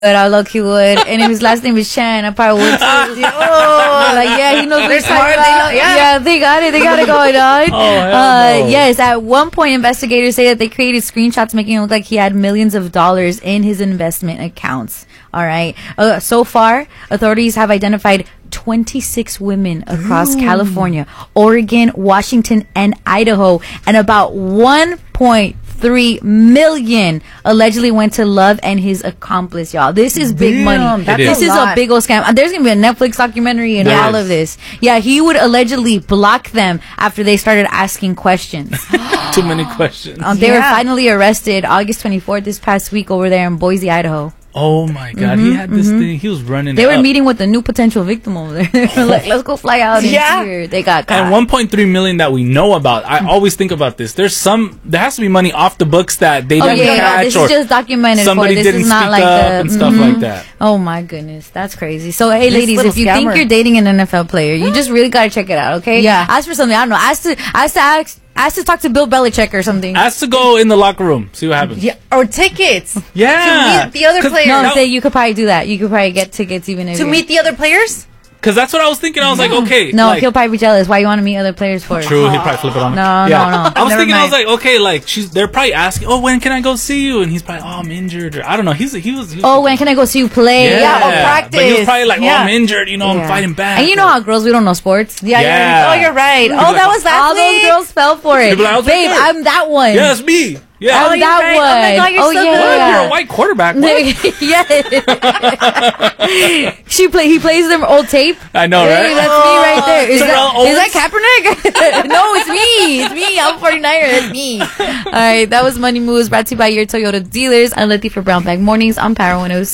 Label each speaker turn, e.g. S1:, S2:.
S1: But I look he would, and if his last name is Chan, I probably would too. He knows they're smart. They got it going on. Yes, at one point, investigators say that they created screenshots making it look like he had millions of dollars in his investment accounts. All right. So far, authorities have identified 26 women across California, Oregon, Washington, and Idaho, and about 1.3 million allegedly went to Love and his accomplice, y'all. This is big money. This is a big old scam. There's gonna be a Netflix documentary and all of this. Yeah, he would allegedly block them after they started asking questions.
S2: Too many questions.
S1: They were finally arrested August 24th this past week over there in Boise, Idaho.
S2: Oh my God, he had this thing. He was running.
S1: They were meeting with a new potential victim over there. Like, let's go fly out and see. They got caught.
S2: And 1.3 million that we know about. I always think about this. There has to be money off the books that they didn't catch.
S1: This is just documented.
S2: Somebody
S1: this
S2: didn't
S1: is not
S2: speak
S1: like
S2: up and stuff like that.
S1: Oh my goodness, that's crazy. So hey, ladies, if you think you're dating an NFL player, you just really gotta check it out. Okay?
S3: Yeah.
S1: Ask for something. I don't know. Ask to talk to Bill Belichick or something.
S2: Ask to go in the locker room, see what happens.
S3: Yeah, or tickets.
S2: Yeah.
S3: To meet the other players.
S1: No, you could probably do that. You could probably get tickets even if
S3: to meet the other players.
S2: Because that's what I was thinking. I was like, okay.
S1: No, he'll probably be jealous. Why you want to meet other players for?
S2: True, he'd probably flip it on.
S1: No.
S2: I was thinking, I was like, okay, like they're probably asking, oh, when can I go see you? And he's probably, oh, I'm injured. Or, I don't know. He was.
S1: Oh, when can I go see you play?
S3: Or practice.
S2: But he was probably like, oh, I'm injured. You know, I'm fighting back.
S1: And you know how girls, we don't know sports.
S3: Yeah. Oh, you're right. Oh, that was last
S1: all
S3: week.
S1: those girls fell for it.
S2: Like,
S1: babe, I'm that one.
S2: Yeah, it's me. Yeah.
S1: I'm that one.
S3: Oh my God, you're so good.
S2: You're a white quarterback.
S1: He plays them old tape.
S2: I know, right?
S1: That's me right there. Is that
S3: Kaepernick?
S1: No, it's me. I'm 49er. It's me. All right, that was Money Moves brought to you by your Toyota dealers. I'm Letty for Brown Bag Mornings on Power 106.